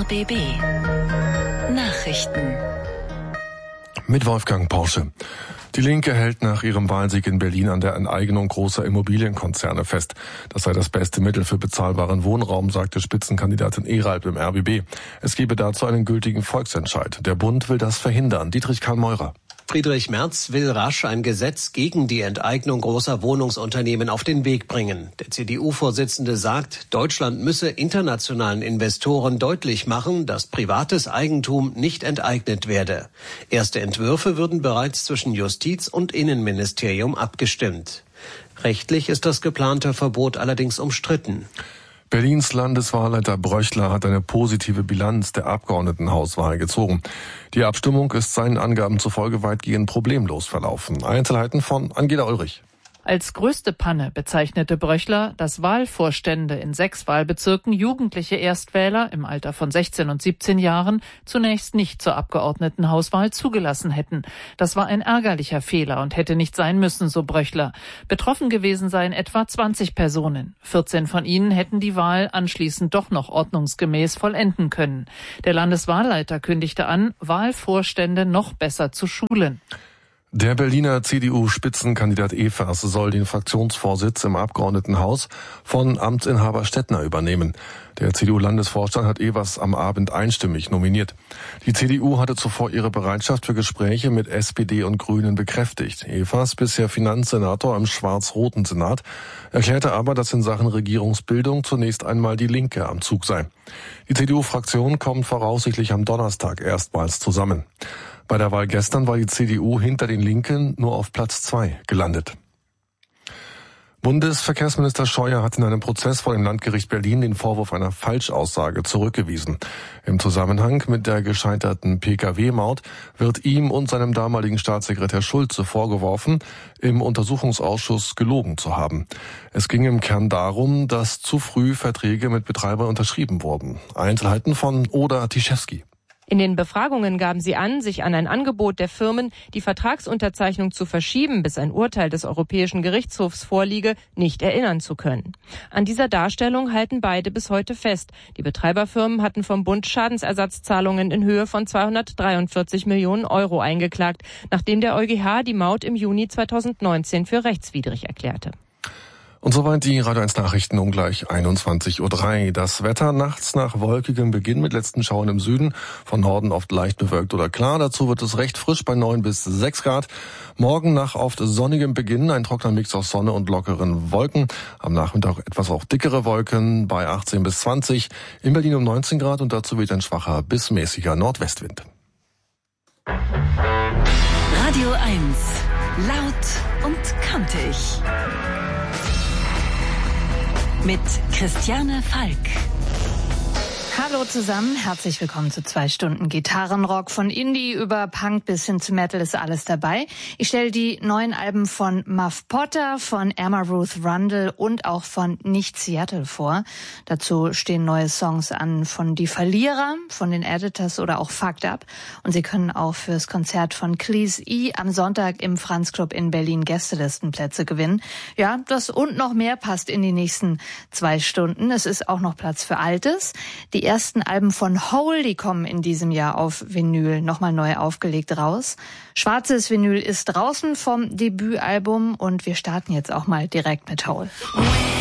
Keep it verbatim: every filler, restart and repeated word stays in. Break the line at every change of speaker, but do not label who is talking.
B B Nachrichten
mit Wolfgang Porsche. Die Linke hält nach ihrem Wahlsieg in Berlin an der Enteignung großer Immobilienkonzerne fest. Das sei das beste Mittel für bezahlbaren Wohnraum, sagte Spitzenkandidatin Eralb im R B B. Es gebe dazu einen gültigen Volksentscheid. Der Bund will das verhindern. Dietrich Karl Meurer.
Friedrich Merz will rasch ein Gesetz gegen die Enteignung großer Wohnungsunternehmen auf den Weg bringen. Der C D U-Vorsitzende sagt, Deutschland müsse internationalen Investoren deutlich machen, dass privates Eigentum nicht enteignet werde. Erste Entwürfe würden bereits zwischen Justiz und Innenministerium abgestimmt. Rechtlich ist das geplante Verbot allerdings umstritten.
Berlins Landeswahlleiter Bröchler hat eine positive Bilanz der Abgeordnetenhauswahl gezogen. Die Abstimmung ist seinen Angaben zufolge weitgehend problemlos verlaufen. Einzelheiten von Angela Ulrich.
Als größte Panne bezeichnete Bröchler, dass Wahlvorstände in sechs Wahlbezirken jugendliche Erstwähler im Alter von sechzehn und siebzehn Jahren zunächst nicht zur Abgeordnetenhauswahl zugelassen hätten. Das war ein ärgerlicher Fehler und hätte nicht sein müssen, so Bröchler. Betroffen gewesen seien etwa zwanzig Personen. vierzehn von ihnen hätten die Wahl anschließend doch noch ordnungsgemäß vollenden können. Der Landeswahlleiter kündigte an, Wahlvorstände noch besser zu schulen.
Der Berliner C D U-Spitzenkandidat Evers soll den Fraktionsvorsitz im Abgeordnetenhaus von Amtsinhaber Stettner übernehmen. Der C D U-Landesvorstand hat Evers am Abend einstimmig nominiert. Die C D U hatte zuvor ihre Bereitschaft für Gespräche mit S P D und Grünen bekräftigt. Evers, bisher Finanzsenator im schwarz-roten Senat, erklärte aber, dass in Sachen Regierungsbildung zunächst einmal die Linke am Zug sei. Die C D U-Fraktion kommt voraussichtlich am Donnerstag erstmals zusammen. Bei der Wahl gestern war die C D U hinter den Linken nur auf Platz zwei gelandet. Bundesverkehrsminister Scheuer hat in einem Prozess vor dem Landgericht Berlin den Vorwurf einer Falschaussage zurückgewiesen. Im Zusammenhang mit der gescheiterten P K W-Maut wird ihm und seinem damaligen Staatssekretär Schulze vorgeworfen, im Untersuchungsausschuss gelogen zu haben. Es ging im Kern darum, dass zu früh Verträge mit Betreibern unterschrieben wurden. Einzelheiten von Oda Tischewski.
In den Befragungen gaben sie an, sich an ein Angebot der Firmen, die Vertragsunterzeichnung zu verschieben, bis ein Urteil des Europäischen Gerichtshofs vorliege, nicht erinnern zu können. An dieser Darstellung halten beide bis heute fest. Die Betreiberfirmen hatten vom Bund Schadensersatzzahlungen in Höhe von zweihundertdreiundvierzig Millionen Euro eingeklagt, nachdem der EuGH die Maut im Juni zweitausendneunzehn für rechtswidrig erklärte.
Und soweit die Radio eins Nachrichten um gleich einundzwanzig Uhr drei. Das Wetter nachts nach wolkigem Beginn mit letzten Schauern im Süden, von Norden oft leicht bewölkt oder klar. Dazu wird es recht frisch bei neun bis sechs Grad. Morgen nach oft sonnigem Beginn ein trockener Mix aus Sonne und lockeren Wolken. Am Nachmittag etwas auch dickere Wolken bei achtzehn bis zwanzig. In Berlin um neunzehn Grad und dazu weht ein schwacher bis mäßiger Nordwestwind.
Radio eins. Laut und kantig. Mit Christiane Falk.
Hallo zusammen, herzlich willkommen zu zwei Stunden Gitarrenrock. Von Indie über Punk bis hin zu Metal ist alles dabei. Ich stelle die neuen Alben von Muff Potter, von Emma Ruth Rundle und auch von Nicht Seattle vor. Dazu stehen neue Songs an von Die Verlierer, von den Editors oder auch Fucked Up. Und Sie können auch fürs Konzert von Cleese E am Sonntag im Franz Club in Berlin Gästelistenplätze gewinnen. Ja, das und noch mehr passt in die nächsten zwei Stunden. Es ist auch noch Platz für Altes. Die ersten Alben von Hole, die kommen in diesem Jahr auf Vinyl nochmal neu aufgelegt raus. Schwarzes Vinyl ist draußen vom Debütalbum und wir starten jetzt auch mal direkt mit Hole.